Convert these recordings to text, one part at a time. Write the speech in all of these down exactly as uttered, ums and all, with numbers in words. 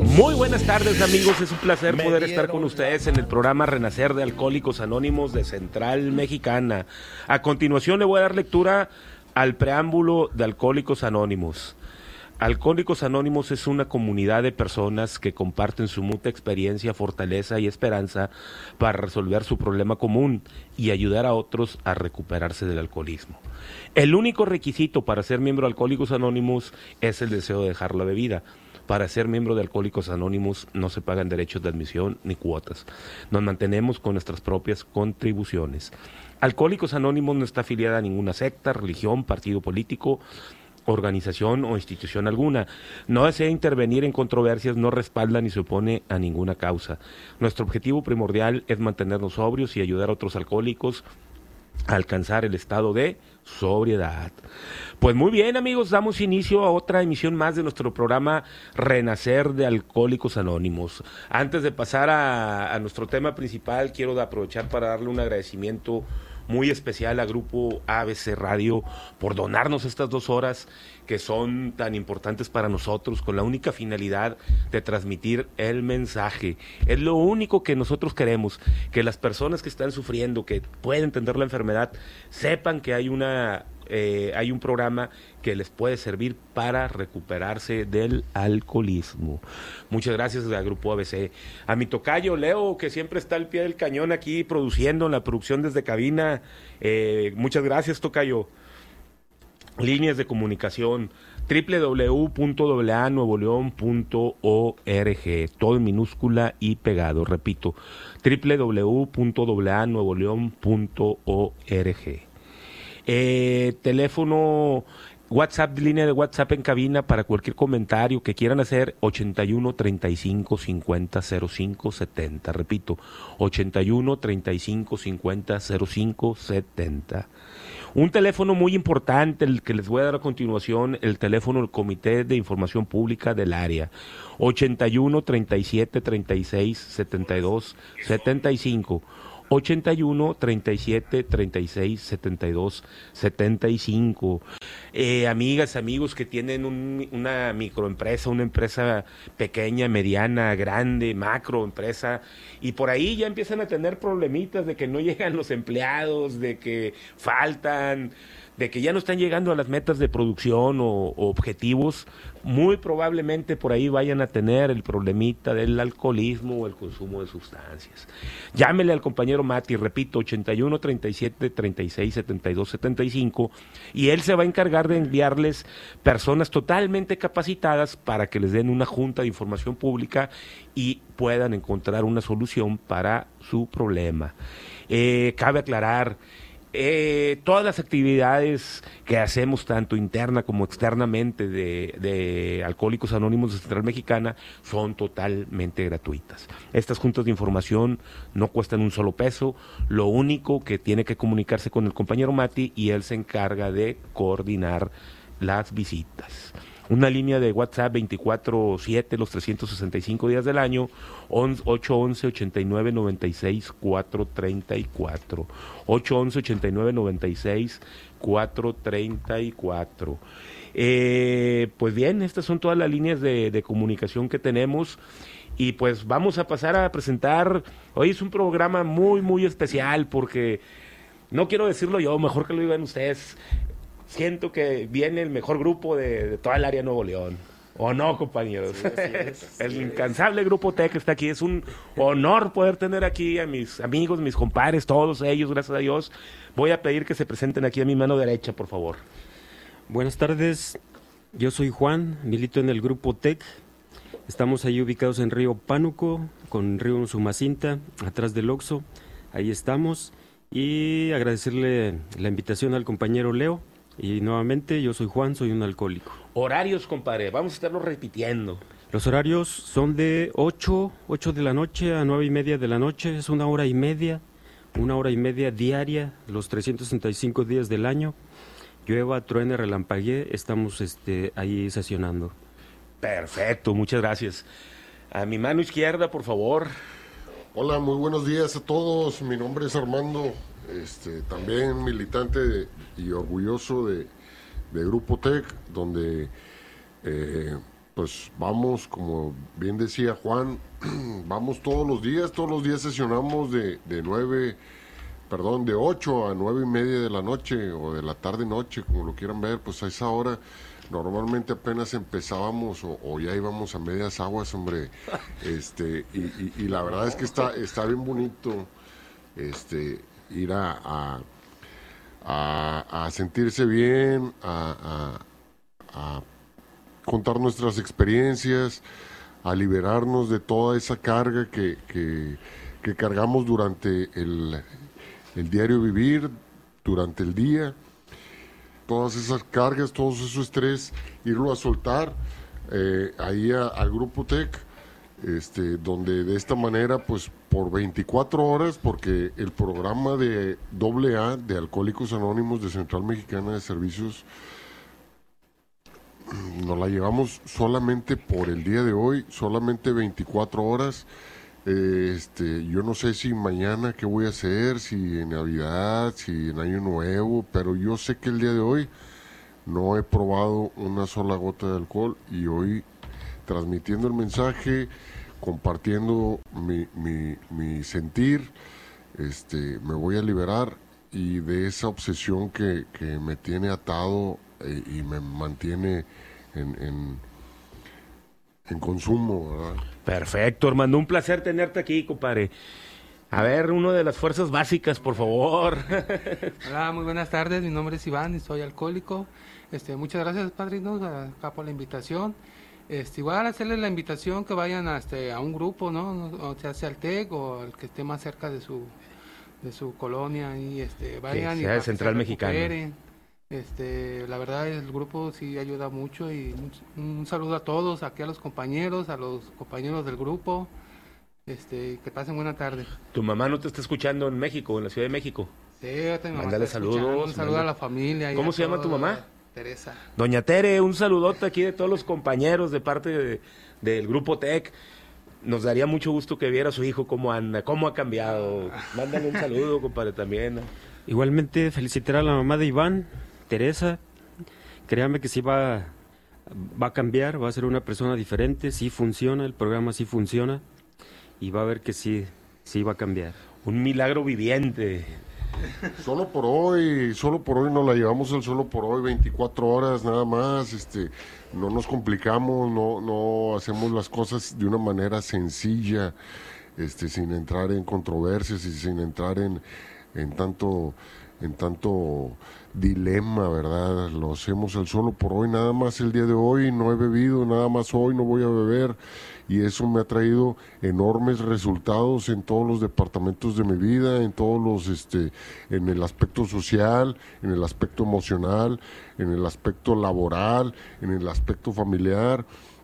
Muy buenas tardes, amigos, es un placer poder estar con ustedes en el programa Renacer de Alcohólicos Anónimos de Central Mexicana. A continuación le voy a dar lectura al preámbulo de Alcohólicos Anónimos. Alcohólicos Anónimos es una comunidad de personas que comparten su mutua experiencia, fortaleza y esperanza para resolver su problema común y ayudar a otros a recuperarse del alcoholismo. El único requisito para ser miembro de Alcohólicos Anónimos es el deseo de dejar la bebida. Para ser miembro de Alcohólicos Anónimos no se pagan derechos de admisión ni cuotas. Nos mantenemos con nuestras propias contribuciones. Alcohólicos Anónimos no está afiliada a ninguna secta, religión, partido político, organización o institución alguna. No desea intervenir en controversias, no respalda ni se opone a ninguna causa. Nuestro objetivo primordial es mantenernos sobrios y ayudar a otros alcohólicos a alcanzar el estado de sobriedad. Pues muy bien, amigos, damos inicio a otra emisión más de nuestro programa Renacer de Alcohólicos Anónimos. Antes de pasar a, a nuestro tema principal, quiero aprovechar para darle un agradecimiento muy especial a Grupo A B C Radio por donarnos estas dos horas que son tan importantes para nosotros, con la única finalidad de transmitir el mensaje. Es lo único que nosotros queremos, que las personas que están sufriendo, que pueden tener la enfermedad, sepan que hay una eh, hay un programa que les puede servir para recuperarse del alcoholismo. Muchas gracias al Grupo A B C. A mi tocayo Leo, que siempre está al pie del cañón aquí produciendo, en la producción desde cabina. Eh, muchas gracias, tocayo. Líneas de comunicación, doble u doble u doble u punto a nuevo león punto org, todo en minúscula y pegado, repito, doble u doble u doble u punto a nuevo león punto org. Eh, teléfono, WhatsApp, línea de WhatsApp en cabina para cualquier comentario que quieran hacer, ochenta y uno, treinta y cinco, cincuenta, cero cinco, setenta, repito, ochenta y uno, treinta y cinco, cincuenta, cero cinco, setenta. Un teléfono muy importante, el que les voy a dar a continuación, el teléfono del Comité de Información Pública del área, ochenta y uno, treinta y siete, treinta y seis, setenta y dos, setenta y cinco, ochenta y uno, treinta y siete, treinta y seis, setenta y dos, setenta y cinco. Eh, amigas, amigos que tienen un, una microempresa, una empresa pequeña, mediana, grande, macroempresa, y por ahí ya empiezan a tener problemitas de que no llegan los empleados, de que faltan, de que ya no están llegando a las metas de producción o, o objetivos, muy probablemente por ahí vayan a tener el problemita del alcoholismo o el consumo de sustancias. Llámele al compañero Mati, repito, ochenta y uno, treinta y siete, treinta y seis, setenta y dos, setenta y cinco, y él se va a encargar de enviarles personas totalmente capacitadas para que les den una junta de información pública y puedan encontrar una solución para su problema. Eh, cabe aclarar, Eh, todas las actividades que hacemos tanto interna como externamente de, de Alcohólicos Anónimos de Central Mexicana son totalmente gratuitas. Estas juntas de información no cuestan un solo peso, lo único que tiene que comunicarse con el compañero Mati y él se encarga de coordinar las visitas. Una línea de WhatsApp veinticuatro siete, los trescientos sesenta y cinco días del año, ocho once, ochenta y nueve, noventa y seis, cuatrocientos treinta y cuatro. ocho once, ochenta y nueve, noventa y seis, cuatrocientos treinta y cuatro. Eh, pues bien, estas son todas las líneas de, de comunicación que tenemos. Y pues vamos a pasar a presentar, hoy es un programa muy, muy especial porque, no quiero decirlo yo, mejor que lo digan ustedes. Siento que viene el mejor grupo de, de toda el área de Nuevo León. ¿O no, compañeros? Sí, así es, así el incansable Grupo T E C está aquí. Es un honor poder tener aquí a mis amigos, mis compadres, todos ellos, gracias a Dios. Voy a pedir que se presenten aquí a mi mano derecha, por favor. Buenas tardes, yo soy Juan, milito en el Grupo T E C. Estamos ahí ubicados en Río Pánuco, con Río Sumacinta, atrás del Oxxo. Ahí estamos. Y agradecerle la invitación al compañero Leo. Y nuevamente, yo soy Juan, soy un alcohólico. Horarios, compadre, vamos a estarlo repitiendo. Los horarios son de ocho, ocho de la noche a nueve y media de la noche, es una hora y media, una hora y media diaria, los trescientos sesenta y cinco días del año. Llueva, truene, relampaguee, estamos este, ahí sesionando. Perfecto, muchas gracias. A mi mano izquierda, por favor. Hola, muy buenos días a todos, mi nombre es Armando. Este, también militante de, y orgulloso de, de Grupo T E C, donde eh, pues vamos, como bien decía Juan, vamos todos los días, todos los días sesionamos de, de nueve, perdón, de ocho a nueve y media de la noche, o de la tarde-noche, como lo quieran ver, pues a esa hora normalmente apenas empezábamos o, o ya íbamos a medias aguas, hombre, este, y, y, y la verdad es que está, está bien bonito, este, ir a, a, a, a sentirse bien, a, a, a contar nuestras experiencias, a liberarnos de toda esa carga que, que, que cargamos durante el, el diario vivir, durante el día, todas esas cargas, todo ese estrés, irlo a soltar eh, ahí a, al Grupo TEC, este, donde de esta manera, pues por veinticuatro horas, porque el programa de doble A de Alcohólicos Anónimos de Central Mexicana de Servicios nos la llevamos solamente por el día de hoy, solamente veinticuatro horas. Eh, este, yo no sé si mañana qué voy a hacer, si en Navidad, si en Año Nuevo, pero yo sé que el día de hoy no he probado una sola gota de alcohol, y hoy, transmitiendo el mensaje, compartiendo mi, mi, mi sentir, este, me voy a liberar y de esa obsesión que, que me tiene atado eh, y me mantiene en, en, en consumo, ¿verdad? Perfecto, Armando, un placer tenerte aquí, compadre. A ver, uno de las fuerzas básicas, por favor. Hola, muy buenas tardes, mi nombre es Iván y soy alcohólico. Este, muchas gracias, padrinos, acá por la invitación. Este, igual hacerles la invitación que vayan a, este, a un grupo, ¿no? O sea, sea el TEC o el que esté más cerca de su de su colonia, y este, vayan que y sea de Central Mexicana. Este, la verdad el grupo sí ayuda mucho, y un, un saludo a todos, aquí a los compañeros, a los compañeros del grupo. Este, que pasen buena tarde. ¿Tu mamá no te está escuchando en México, en la Ciudad de México? Sí, yo tengo Mándale saludos. Un saludo mándale. a la familia. ¿Cómo se llama tu mamá? Teresa. Doña Tere, un saludote aquí de todos los compañeros de parte de, del Grupo TEC. Nos daría mucho gusto que viera a su hijo cómo anda, cómo ha cambiado. Mándale un saludo, compadre, también. Igualmente, felicitar a la mamá de Iván, Teresa. Créame que sí va, va a cambiar, va a ser una persona diferente, sí funciona, el programa sí funciona, y va a ver que sí, sí va a cambiar. Un milagro viviente. Solo por hoy, solo por hoy nos la llevamos al solo por hoy, veinticuatro horas nada más, este, no nos complicamos, no, no hacemos las cosas de una manera sencilla, este, sin entrar en controversias y sin entrar en, en tanto, en tanto dilema, ¿verdad? Lo hacemos al solo por hoy, nada más el día de hoy, no he bebido, nada más hoy no voy a beber, y eso me ha traído enormes resultados en todos los departamentos de mi vida, en todos los, este, en el aspecto social, en el aspecto emocional, en el aspecto laboral, en el aspecto familiar,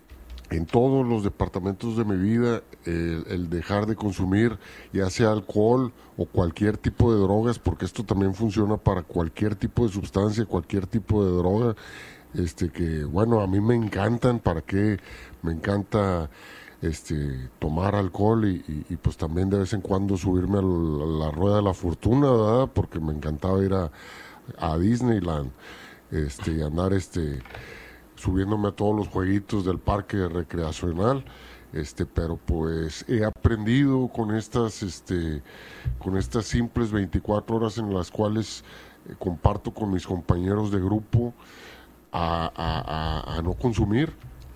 en todos los departamentos de mi vida, el, el dejar de consumir, ya sea alcohol o cualquier tipo de drogas, porque esto también funciona para cualquier tipo de sustancia, cualquier tipo de droga, este que, bueno, a mí me encantan, ¿para qué? Me encanta este tomar alcohol y, y, y pues también de vez en cuando subirme a la, a la rueda de la fortuna, ¿verdad? Porque me encantaba ir a, a Disneyland, este, y andar este subiéndome a todos los jueguitos del parque recreacional, este, pero pues he aprendido con estas, este, con estas simples veinticuatro horas en las cuales eh, comparto con mis compañeros de grupo a, a, a, a no consumir,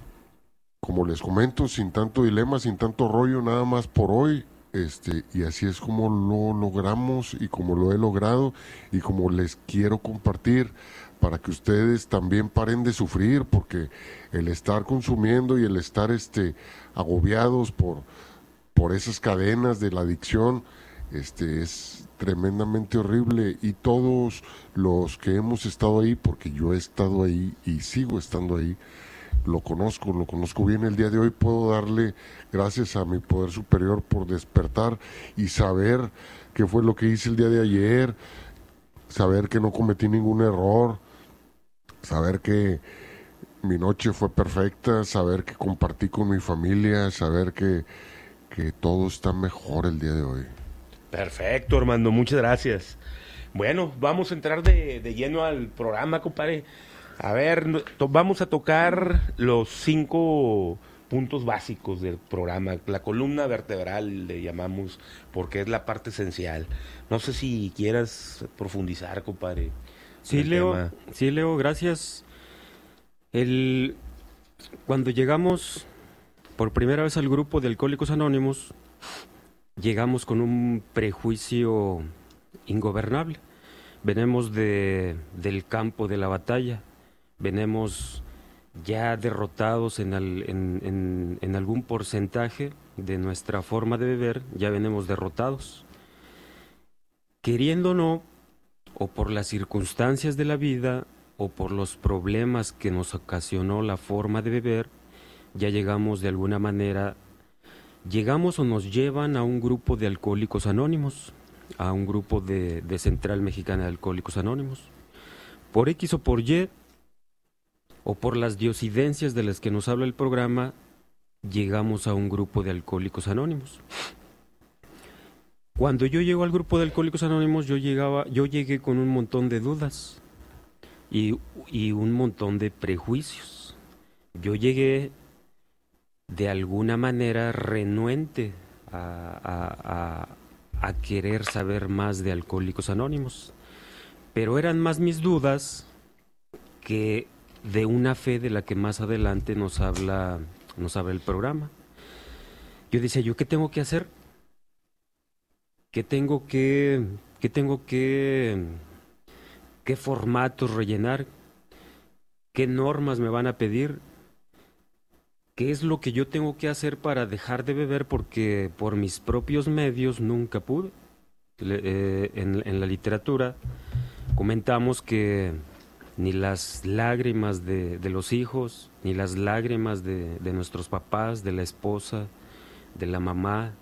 como les comento, sin tanto dilema, sin tanto rollo, nada más por hoy, este, y así es como lo logramos y como lo he logrado y como les quiero compartir, para que ustedes también paren de sufrir, porque el estar consumiendo y el estar este agobiados por, por esas cadenas de la adicción, este es tremendamente horrible, y todos los que hemos estado ahí, porque yo he estado ahí y sigo estando ahí, lo conozco, lo conozco bien. El día de hoy puedo darle gracias a mi poder superior por despertar y saber qué fue lo que hice el día de ayer, saber que no cometí ningún error, saber que mi noche fue perfecta, saber que compartí con mi familia, saber que, que todo está mejor el día de hoy. Perfecto, Armando, muchas gracias. Bueno, vamos a entrar de, de lleno al programa, compadre. A ver, no- to- vamos a tocar los cinco puntos básicos del programa, la columna vertebral le llamamos, porque es la parte esencial. No sé si quieras profundizar, compadre. en Sí, el Leo, tema. sí, Leo, gracias. El, cuando llegamos por primera vez al grupo de Alcohólicos Anónimos, llegamos con un prejuicio ingobernable. Venimos de, del campo de la batalla, venimos ya derrotados en, al- en, en- en algún porcentaje de nuestra forma de beber, ya venimos derrotados. Queriendo o no, o por las circunstancias de la vida, o por los problemas que nos ocasionó la forma de beber, ya llegamos de alguna manera, llegamos o nos llevan a un grupo de alcohólicos anónimos, a un grupo de, de Central Mexicana de Alcohólicos Anónimos. Por X o por Y, o por las diosidencias de las que nos habla el programa, llegamos a un grupo de Alcohólicos Anónimos. Cuando yo llego al grupo de Alcohólicos Anónimos, yo llegaba, yo llegué con un montón de dudas y, y un montón de prejuicios. Yo llegué de alguna manera renuente a, a- a- a querer saber más de Alcohólicos Anónimos, pero eran más mis dudas que de una fe de la que más adelante nos habla, nos habla el programa. Yo decía, ¿yo qué tengo que hacer? ¿Qué tengo que, qué tengo que, qué formatos rellenar? ¿Qué normas me van a pedir? ¿Qué es lo que yo tengo que hacer para dejar de beber? Porque por mis propios medios nunca pude. Le- eh, en, en la literatura comentamos que ni las lágrimas de, de los hijos, ni las lágrimas de, de nuestros papás, de la esposa, de la mamá,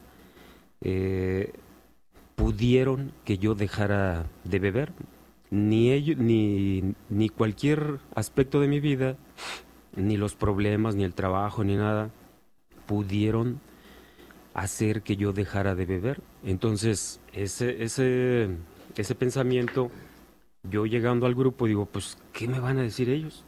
eh, pudieron que yo dejara de beber. Ni ello, ni, ni cualquier aspecto de mi vida, ni los problemas, ni el trabajo, ni nada, pudieron hacer que yo dejara de beber. Entonces, ese, ese, ese pensamiento, yo llegando al grupo digo, pues, ¿qué me van a decir ellos?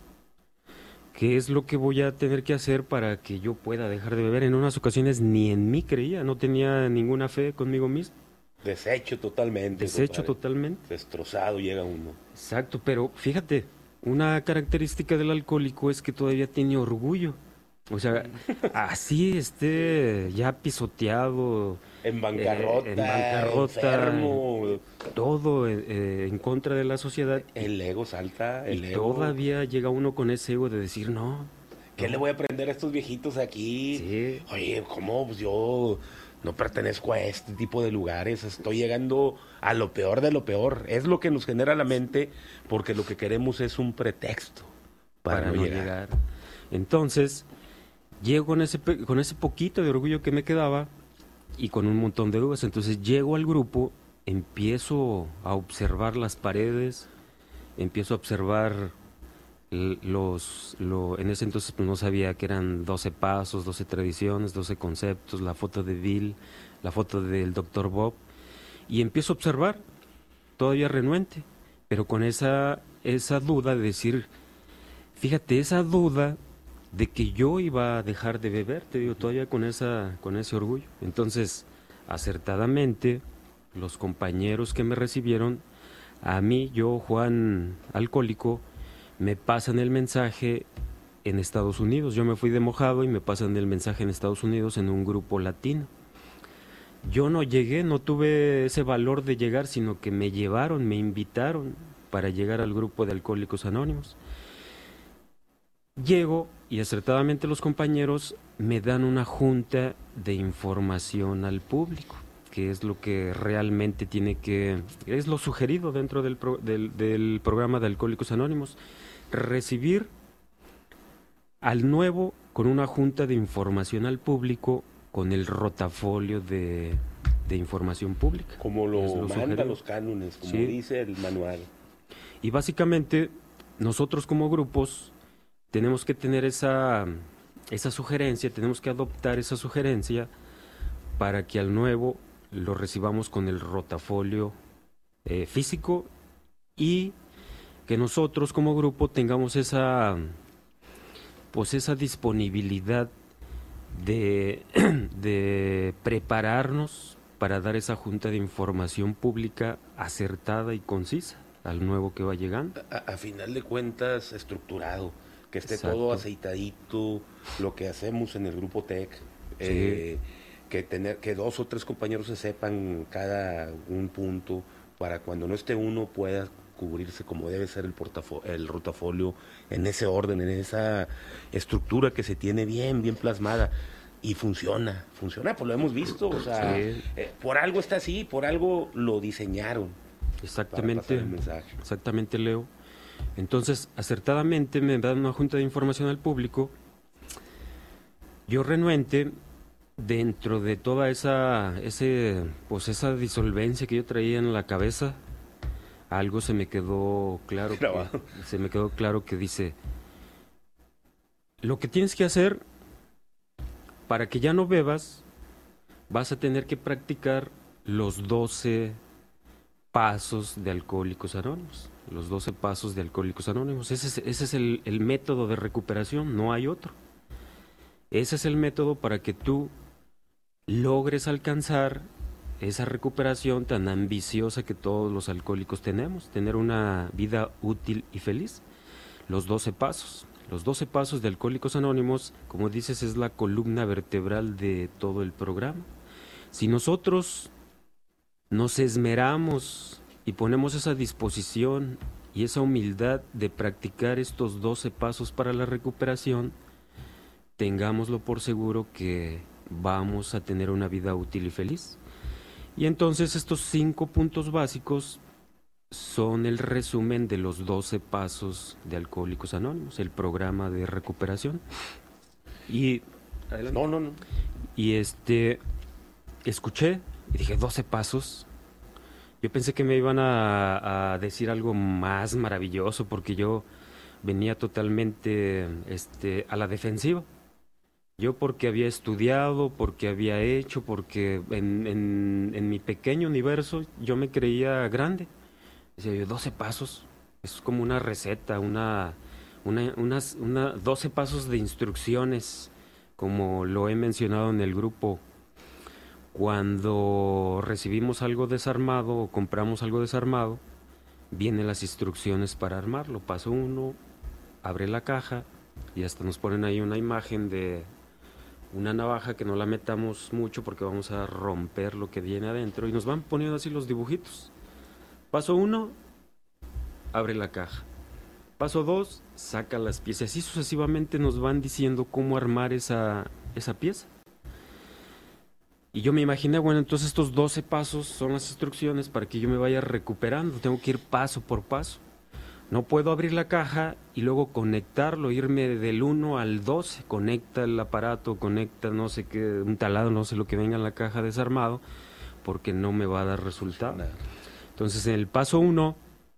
¿Qué es lo que voy a tener que hacer para que yo pueda dejar de beber? En unas ocasiones ni en mí creía, no tenía ninguna fe conmigo mismo. Deshecho totalmente. Deshecho compadre. totalmente. Destrozado llega uno. Exacto, pero fíjate, una característica del alcohólico es que todavía tiene orgullo. O sea, así esté ya pisoteado, En bancarrota, Eh, en bancarrota, enfermo. todo eh, eh, en contra de la sociedad. El ego salta, el Y ego. todavía llega uno con ese ego de decir, no, ¿Qué le voy a aprender a estos viejitos aquí? Sí. Oye, ¿cómo? Pues yo no pertenezco a este tipo de lugares, estoy llegando a lo peor de lo peor. Es lo que nos genera la mente, porque lo que queremos es un pretexto para, para, no, no llegar. llegar. Entonces, llego con ese, pe- con ese poquito de orgullo que me quedaba y con un montón de dudas. Entonces llego al grupo, empiezo a observar las paredes, empiezo a observar l- los... Lo, en ese entonces pues, no sabía que eran doce pasos, doce tradiciones, doce conceptos, la foto de Bill, la foto del doctor Bob, y empiezo a observar, todavía renuente, pero con esa, esa duda de decir, fíjate, esa duda de que yo iba a dejar de beber, te digo, todavía con esa, con ese orgullo. Entonces, acertadamente, los compañeros que me recibieron, a mí, yo, Juan alcohólico, me pasan el mensaje en Estados Unidos. Yo me fui de mojado y me pasan el mensaje en Estados Unidos en un grupo latino. Yo no llegué, no tuve ese valor de llegar, sino que me llevaron, me invitaron para llegar al grupo de Alcohólicos Anónimos. Llego y acertadamente los compañeros me dan una junta de información al público, que es lo que realmente tiene que, es lo sugerido dentro del, pro- del, del programa de Alcohólicos Anónimos, recibir al nuevo con una junta de información al público con el rotafolio de, de información pública. Como lo, Es lo manda sugerido. los cánones, como Sí. dice el manual. Y básicamente nosotros como grupos tenemos que tener esa, esa sugerencia, tenemos que adoptar esa sugerencia para que al nuevo lo recibamos con el rotafolio eh, físico y que nosotros como grupo tengamos esa, pues esa disponibilidad de, de prepararnos para dar esa junta de información pública acertada y concisa al nuevo que va llegando. A, a final de cuentas, estructurado, que esté Exacto. todo aceitadito, lo que hacemos en el grupo TEC, sí. eh, que tener que dos o tres compañeros se sepan cada un punto para cuando no esté uno pueda cubrirse como debe ser el portafo- el rotafolio en ese orden, en esa estructura que se tiene bien, bien plasmada. Y funciona, funciona, pues lo hemos visto, o sea, sí. eh, por algo está así, por algo lo diseñaron. Exactamente, el mensaje. exactamente, Leo. Entonces, acertadamente me dan una junta de información al público. Yo renuente, dentro de toda esa, ese, pues esa disolvencia que yo traía en la cabeza, algo se me quedó claro, que, se me quedó claro que dice, lo que tienes que hacer para que ya no bebas, vas a tener que practicar los doce pasos de Alcohólicos Anónimos. Los doce pasos de Alcohólicos Anónimos. Ese es, ese es el, el método de recuperación, no hay otro. Ese es el método para que tú logres alcanzar esa recuperación tan ambiciosa que todos los alcohólicos tenemos, tener una vida útil y feliz. Los doce pasos. Los doce pasos de Alcohólicos Anónimos, como dices, es la columna vertebral de todo el programa. Si nosotros nos esmeramos y ponemos esa disposición y esa humildad de practicar estos doce pasos para la recuperación, tengámoslo por seguro que vamos a tener una vida útil y feliz. Y entonces estos cinco puntos básicos son el resumen de los doce pasos de Alcohólicos Anónimos, el programa de recuperación. Y adelante. No, no, no. Y este escuché y dije, doce pasos. Yo pensé que me iban a, a decir algo más maravilloso porque yo venía totalmente este, a la defensiva. Yo porque había estudiado, porque había hecho, porque en, en, en mi pequeño universo yo me creía grande. Decía yo, doce pasos, es como una receta, una, una, unas, una, doce pasos de instrucciones, como lo he mencionado en el grupo. Cuando recibimos algo desarmado o compramos algo desarmado, vienen las instrucciones para armarlo. Paso uno, abre la caja y hasta nos ponen ahí una imagen de una navaja que no la metamos mucho porque vamos a romper lo que viene adentro y nos van poniendo así los dibujitos. Paso uno, abre la caja. Paso dos, saca las piezas. Y sucesivamente nos van diciendo cómo armar esa, esa pieza. Y yo me imaginé, bueno, entonces estos doce pasos son las instrucciones para que yo me vaya recuperando. Tengo que ir paso por paso. No puedo abrir la caja y luego conectarlo, irme del uno al doce. Conecta el aparato, conecta no sé qué, un taladro, no sé lo que venga en la caja desarmado, porque no me va a dar resultado. Entonces, en el paso uno,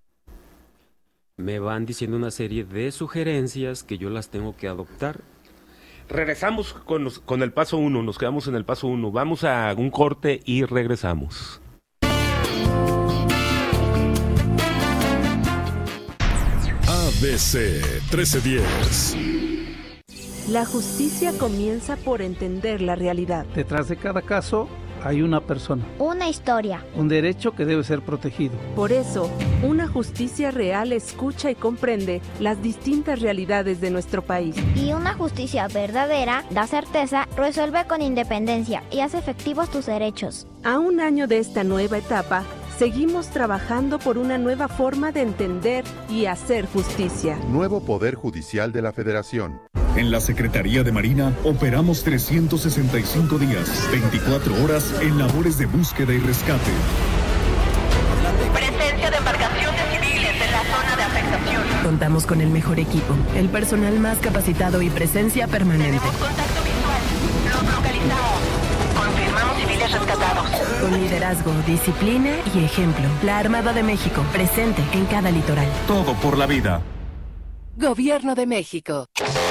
me van diciendo una serie de sugerencias que yo las tengo que adoptar. Regresamos con, los, con el paso uno, nos quedamos en el paso uno. Vamos a un corte y regresamos. A B C trece diez. La justicia comienza por entender la realidad. Detrás de cada caso hay una persona. Una historia. Un derecho que debe ser protegido. Por eso, una justicia real escucha y comprende las distintas realidades de nuestro país. Y una justicia verdadera da certeza, resuelve con independencia y hace efectivos tus derechos. A un año de esta nueva etapa, seguimos trabajando por una nueva forma de entender y hacer justicia. Nuevo Poder Judicial de la Federación. En la Secretaría de Marina operamos trescientos sesenta y cinco días, veinticuatro horas en labores de búsqueda y rescate. Presencia de embarcaciones civiles en la zona de afectación. Contamos con el mejor equipo, el personal más capacitado y presencia permanente. Tenemos contacto visual. Los localizamos. Confirmamos civiles rescatados. Con liderazgo, disciplina y ejemplo. La Armada de México, presente en cada litoral. Todo por la vida. Gobierno de México.